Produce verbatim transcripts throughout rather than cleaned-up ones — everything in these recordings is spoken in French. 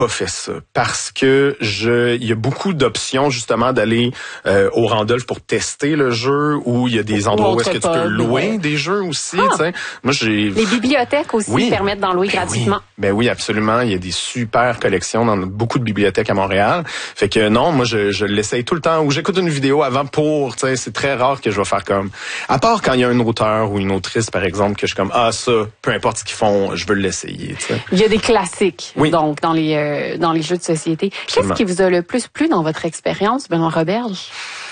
pas fait ça parce que je il y a beaucoup d'options justement d'aller euh, au Randolph pour tester le jeu, ou il y a des endroits où est-ce que tu peux louer des jeux aussi. Ah. T'sais. Moi j'ai les bibliothèques aussi oui. permettent d'en louer ben gratuitement. Oui. Ben oui, absolument. Il y a des super collections dans beaucoup de bibliothèques à Montréal. Fait que non, moi je, je l'essaye tout le temps, ou j'écoute une vidéo avant pour. Tu sais, c'est très rare que je vais faire comme. À part quand il y a un auteur ou une autrice par exemple que je suis comme ah ça, peu importe ce qu'ils font, je veux l'essayer. T'sais. Il y a des classiques. Oui. Donc dans les euh, dans les jeux de société. Absolument. Qu'est-ce qui vous a le plus plu dans votre expérience, Benoît Roberge?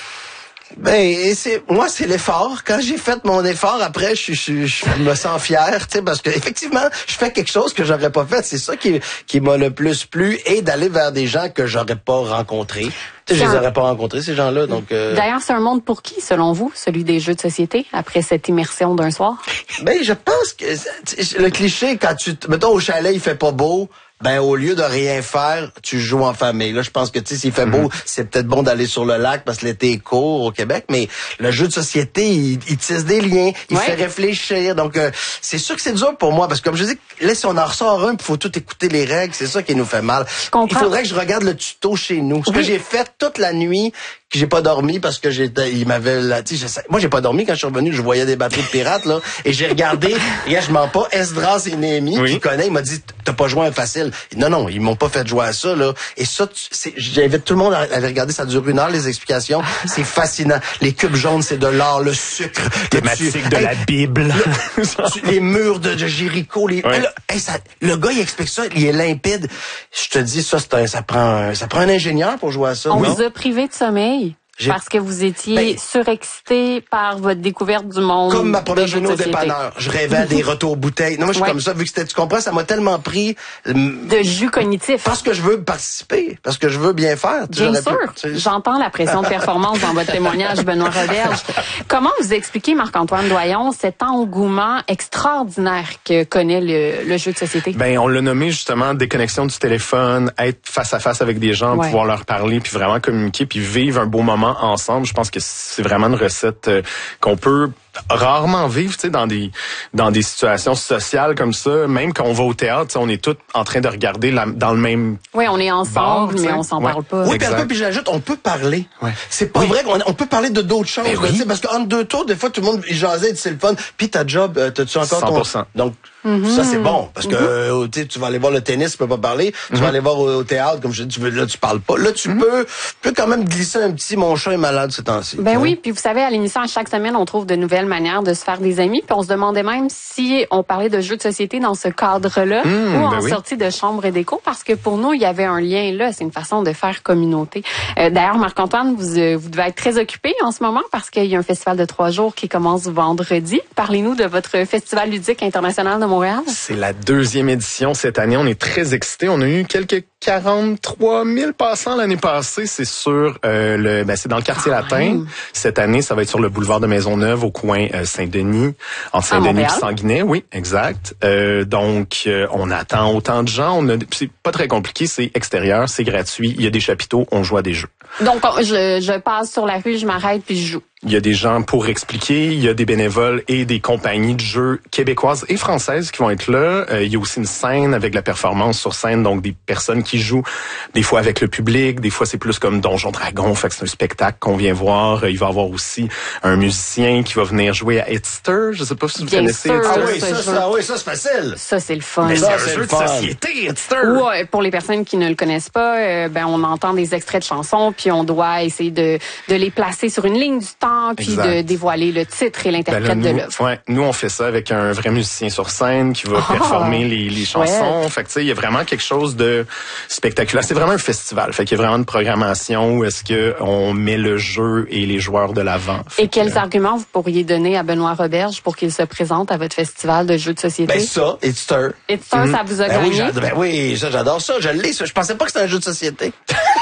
Ben, c'est moi, c'est l'effort. Quand j'ai fait mon effort, après, je, je, je me sens fier, tu sais, parce que effectivement, je fais quelque chose que j'aurais pas fait. C'est ça qui, qui m'a le plus plu, et d'aller vers des gens que j'aurais pas rencontrés. Tu sais, je les aurais pas rencontrés, ces gens-là. Donc. Euh... D'ailleurs, c'est un monde pour qui, selon vous, celui des jeux de société, après cette immersion d'un soir? Ben, je pense que le cliché, quand tu, mettons au chalet, il fait pas beau. Ben, au lieu de rien faire, tu joues en famille. Là, je pense que, tu sais, s'il fait beau, mm-hmm. c'est peut-être bon d'aller sur le lac parce que l'été est court au Québec, mais le jeu de société, il, il tisse des liens, il ouais. fait réfléchir. Donc, euh, c'est sûr que c'est dur pour moi parce que, comme je dis, là, si on en ressort un, il faut tout écouter les règles, c'est ça qui nous fait mal. Il faudrait que je regarde le tuto chez nous. Ce oui. que j'ai fait toute la nuit, que j'ai pas dormi parce que j'étais, il m'avait, tu sais, moi, j'ai pas dormi quand je suis revenu, je voyais des bateaux de pirates, là, et j'ai regardé, et là, je mens pas, Esdras et Néhémie, oui. qui connaît, il m'a dit, t'as pas joué à un facile. Non, non, ils m'ont pas fait jouer à ça, là. Et ça, c'est, j'invite tout le monde à aller regarder, ça dure une heure, les explications. C'est fascinant. Les cubes jaunes, c'est de l'or, le sucre. Thématique de hey, la Bible. Le, les murs de, de Jéricho, les, ouais. là, hey, ça, le gars, il explique ça, il est limpide. Je te dis, ça, c'est un, ça prend un, ça prend un ingénieur pour jouer à ça. On non? vous a privé de sommeil. J'ai... Parce que vous étiez ben, surexcité par votre découverte du monde. Comme ma première journée au dépanneur. Je rêvais à des retours bouteilles. Non, moi, je suis ouais. comme ça. Vu que c'était, tu comprends, ça m'a tellement pris. Euh, de jus cognitif. Parce que je veux participer. Parce que je veux bien faire. Bien sûr. Pu, J'entends la pression de performance dans votre témoignage, Benoît Roberge. Comment vous expliquez, Marc-Antoine Doyon, cet engouement extraordinaire que connaît le, le jeu de société? Ben, on l'a nommé justement déconnexion du téléphone, être face à face avec des gens, ouais. pouvoir leur parler, puis vraiment communiquer, puis vivre un beau moment ensemble. Je pense que c'est vraiment une recette euh, qu'on peut rarement vivre, tu sais, dans des dans des situations sociales comme ça. Même quand on va au théâtre, on est tous en train de regarder la, dans le même. Oui, on est ensemble, bar, mais on s'en ouais. parle pas. Oui, puis après, puis j'ajoute, on peut parler. Ouais. C'est pas oui. vrai qu'on on peut parler de d'autres choses, là, oui. parce qu'entre deux tours, des fois, tout le monde jasait, c'est le fun. Puis ta job, euh, t'as-tu encore cent pour cent. ton. Donc mm-hmm. ça c'est bon, parce que mm-hmm. euh, tu vas aller voir le tennis, tu peux pas parler. Tu mm-hmm. vas aller voir au, au théâtre, comme je dis, tu veux, là tu parles pas. Là tu mm-hmm. peux, tu peux quand même glisser un petit. Mon chat est malade ce temps-ci. Ben oui, puis vous savez, à l'émission, à chaque semaine, on trouve de nouvelles manières de se faire des amis. Puis on se demandait même si on parlait de jeux de société dans ce cadre-là mmh, ou en ben oui. sortie de chambre et d'écho, parce que pour nous, il y avait un lien là. C'est une façon de faire communauté. Euh, d'ailleurs, Marc-Antoine, vous, euh, vous devez être très occupé en ce moment parce qu'il y a un festival de trois jours qui commence vendredi. Parlez-nous de votre festival ludique international de Montréal. C'est la deuxième édition cette année. On est très excités. On a eu quelques quarante-trois mille passants l'année passée. C'est sur euh, le, ben c'est dans le quartier ah, latin. Mmh. Cette année, ça va être sur le boulevard de Maisonneuve au coin euh, Saint-Denis, en Saint-Denis et Sanguinet. Oui, exact. Euh, donc, euh, on attend autant de gens. On a, c'est pas très compliqué. C'est extérieur, c'est gratuit. Il y a des chapiteaux. On joue à des jeux. Donc, je, je passe sur la rue, je m'arrête puis je joue. Il y a des gens pour expliquer, il y a des bénévoles et des compagnies de jeux québécoises et françaises qui vont être là. Euh, il y a aussi une scène avec la performance sur scène, donc des personnes qui jouent des fois avec le public, des fois c'est plus comme Donjon Dragon, fait que c'est un spectacle qu'on vient voir. Il va y avoir aussi un musicien qui va venir jouer à Hitster. Je sais pas si vous Bien connaissez sûr, Hitster. Ah oui, ça, ça, oui, ça c'est facile. Ça c'est le fun. Mais ça, c'est un jeu de société, Hitster. Ouais, pour les personnes qui ne le connaissent pas, euh, ben on entend des extraits de chansons, puis on doit essayer de de les placer sur une ligne du temps, puis exact. de dévoiler le titre et l'interprète ben là, nous, de l'œuvre. Ouais, nous on fait ça avec un vrai musicien sur scène qui va oh, performer les, les chansons. Ouais. Fait que tu sais, il y a vraiment quelque chose de spectaculaire. C'est vraiment un festival. Fait qu'il y a vraiment une programmation où est-ce que on met le jeu et les joueurs de l'avant. Et quels que... arguments vous pourriez donner à Benoît Roberge pour qu'il se présente à votre festival de jeux de société? Ben ça, Hitster. Hitster, mm-hmm. ça vous a ben gagné? Oui, ben oui, ça j'adore ça. Je l'ai. Je pensais pas que c'était un jeu de société.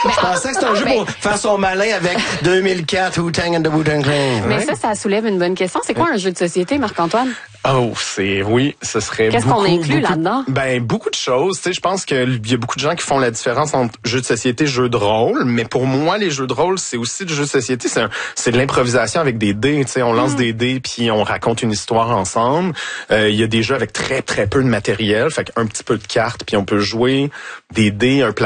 Je pensais que c'était un jeu pour faire son malin avec deux mille quatre Wu-Tang and the Wu-Tang Clan. Mais ça, ça soulève une bonne question. C'est quoi un jeu de société, Marc-Antoine? Oh, c'est oui, ce serait Qu'est-ce beaucoup, qu'on inclut beaucoup, là-dedans? Ben beaucoup de choses. Tu sais, je pense qu'il y a beaucoup de gens qui font la différence entre jeux de société, jeux de rôle. Mais pour moi, les jeux de rôle, c'est aussi du jeu de société. C'est un, c'est de l'improvisation avec des dés. Tu sais, on lance mm. des dés puis on raconte une histoire ensemble. Euh, il y a des jeux avec très très peu de matériel, fait qu'un petit peu de cartes puis on peut jouer des dés, un